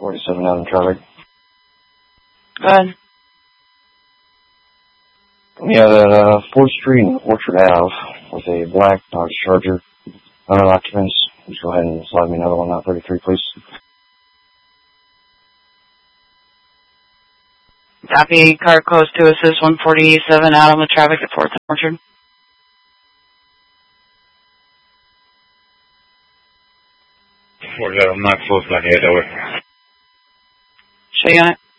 47 out in traffic. Go ahead. Yeah, that 4th Street and Orchard Ave with a black Dodge Charger. Unknown occupants. Just go ahead and slide me another one out 33, please. Copy. Car close to assist 147 out on the traffic at 4th and Orchard. I'm not close on yet, over. Show you on it.